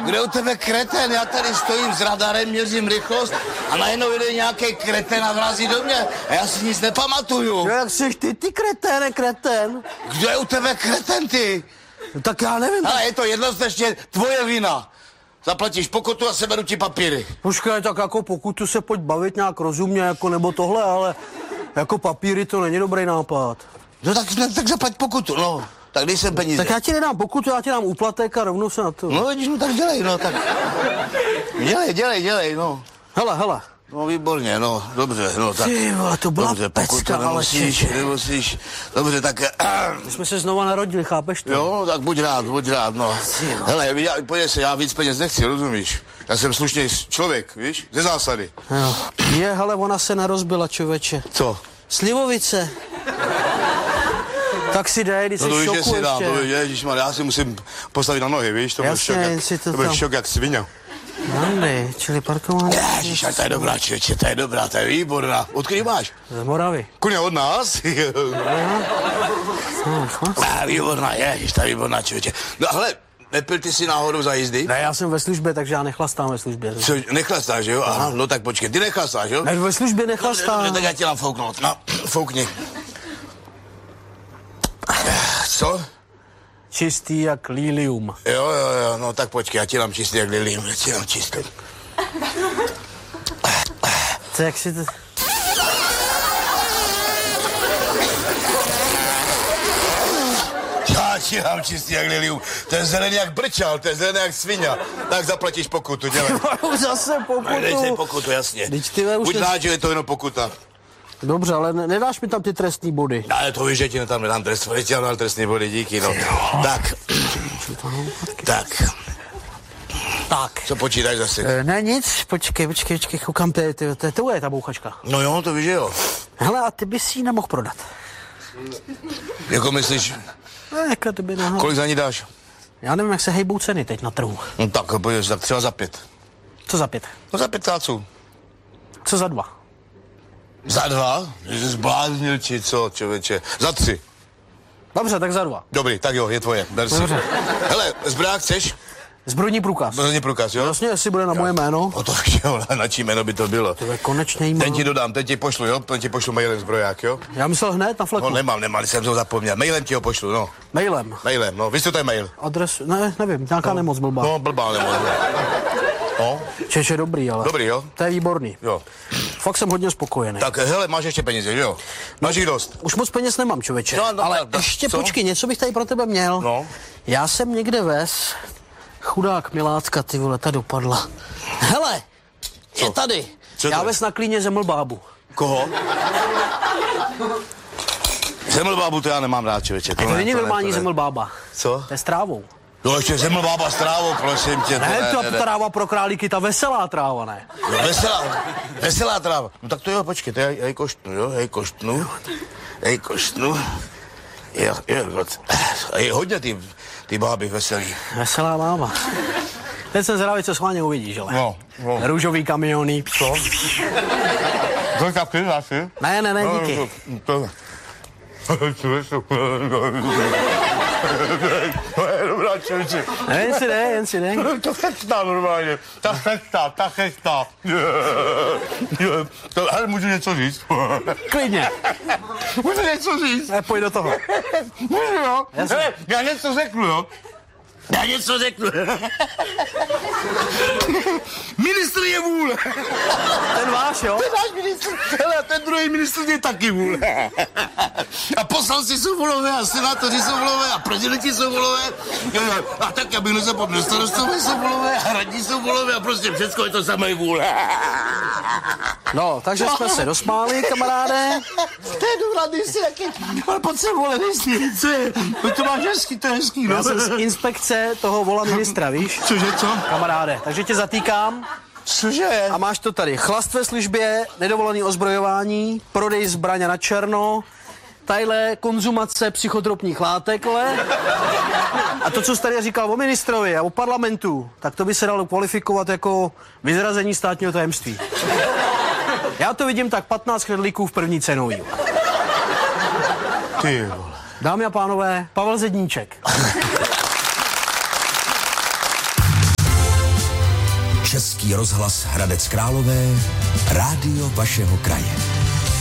Kde u tebe kreten? Já tady stojím s radarem, měřím rychlost a najednou jde nějaký kreten a vrazí do mě. A já si nic nepamatuju. No jak jsi ty kreténe, kreten? Kdo je u tebe kreten, ty? No, tak já nevím. Ale je to jednoznačně tvoje vina. Zaplatíš pokutu a seberu ti papíry. Počkej, tak jako pokutu se pojď bavit nějak rozumně, jako nebo tohle, ale jako papíry to není dobrý nápad. No tak zaplať pokutu, no. Tak dej sem peníze. Tak já ti nedám pokutu, já ti dám úplatek a rovnou se na to. No vidíš, no tak dělej, no tak. Dělej, no. Hele. No výborně, no, dobře, no tak. Ty vole, to byla dobře, pecka, ale nemusíš. Dobře, tak... My jsme se znova narodili, chápeš to? Jo, tak buď rád, no. Hele, pojď se, já víc peněz nechci, rozumíš? Já jsem slušný člověk, víš, ze zásady. Jo. Hele, ona se nerozbila, člověče. Co? Slivovice. Tak si dej, když jsi šoku ještě. To ježišmarja, já si musím postavit na nohy, víš, to byl šok, šok jak svině. Jandy, čili parkování. Ježiš, to je dobrá, člověče, to je dobrá, to je výborná. Odkud máš? Z Moravy. Kuně od nás? Výborná, ježiš, to je výborná, člověče. No hele, nepil ty si náhodou za jízdy? Ne, já jsem ve službě, takže já nechlastám ve službě. Co, nechlastáš, jo? Aha, no tak počkej, ty nechlastáš, jo? Ne, ve službě nechlastám. No, tak já tě dám fouknout, no, foukni. Co? Čistý jak lilium. Jo, no tak počkej, já ti dám čistý jak lilium, já ti dám čistý. Co, jak si to... Já ti dám čistý jak lilium, to je zelený jak brčal, to je zelený jak svině. Tak zaplatíš pokutu, dělej. Zase pokutu. Dej si pokutu, jasně. Buď rád, že je to jenom pokuta. Dobře, ale nedáš mi tam ty trestní body. Ale to víš, že ti tam nedám trestní body, díky, no. Tak. Co počítáš zase? Ne, nic, počkej, koukám, to je ta bouchačka. No jo, to víš, že jo. Hele, a ty bys si ji nemohl prodat. Jako myslíš? Jako ty by nemohl. Kolik za ní dáš? Já nevím, jak se hejbou ceny teď na trhu. No tak, pojď, tak třeba za 5. Co za 5? No za 5 táců. Co za 2? Za 2? Jsi zbláznil, či co, člověče? Za 3. Dobře, tak za 2. Dobrý, tak jo, je tvoje, ber si. Dobře. Hele, zbrák chceš? Zbrojní průkaz. Zbrojní průkaz, jo? Vlastně, jestli bude na moje jméno. O to jo, na čí jméno by to bylo. To je konečně jméno. Ten ti dodám, ten ti pošlu, jo? Ten ti pošlu mailem zbroják, jo? Já myslel hned na fleku. No nemám, jsem to zapomněl. Mailem ti ho pošlu, no. Mailem, no, víš, co to je mail? Adres, ne, nevím, nějaká nemoc blbá. No, blbá nemoc. No. Češ je dobrý, ale. Dobrý, jo? To je výborný. Jo. Fakt jsem hodně spokojený. Tak hele, máš ještě peníze, jo? Máš jich dost. Už moc peněz nemám, člověče. No, ale ještě co? Počkej, něco bych tady pro tebe měl. No. Já jsem někde vez, chudák milácka, ty vole, ta dopadla. Hele, co? Je tady. Co já vez na Klíně zemlbábu. Koho? Zemlbábu to já nemám rád, člověče. To není normální zemlbába. Co? To je s trávou. No ještě zemlbába s trávou, prosím tě. Ne, to tráva pro králíky, ta veselá tráva, ne? No, veselá tráva. No tak to jo, počkej, to já jej koštnu, jo, jej koštnu. Jo, je hodně ty báby veselý. Veselá bába. Teď jsem zvědavý, co schválně uvidíš, ale. No. Růžový kamiony. Co? To taky zase? Ne, díky. To je dobrá, člověče. Jen si ne. To chestá normálně. Ta chestá. Ale můžu něco říct? Klidně. Můžu něco říct? Ne, pojď do toho. Můžu, jo? Hele, já něco řeknu, jo? Ministr je vůle. Ten váš, jo? Ten náš ministr. Hele, ten druhý ministr je taky vůle. A poslanci jsou volové, a senátoři jsou volové, a prezidenti jsou volové. A tak, abych nezapomněl, starostové jsou volové, a radní jsou volové, a prostě všechno je to samé vůle. No, takže jsme se dosmáli, kamaráde. To je dobrá, ty jsi jaký, ale pojď se vole, nejsi, co je? To máš hezký, to je hezký, no. Já jsem z inspekce toho vola ministra, víš? Cože, co? Kamaráde, takže tě zatýkám. Cože? A máš to tady. Chlast ve službě, nedovolený ozbrojování, prodej zbraně na černo, tadyhle konzumace psychotropních látek, a to, co jsi tady říkal o ministrovi a o parlamentu, tak to by se dalo kvalifikovat jako vyzrazení státního tajemství. Já to vidím tak 15 chrlíků v první cenový. Ty vole. Dámy a pánové, Pavel Zedníček. Český rozhlas Hradec Králové, rádio vašeho kraje.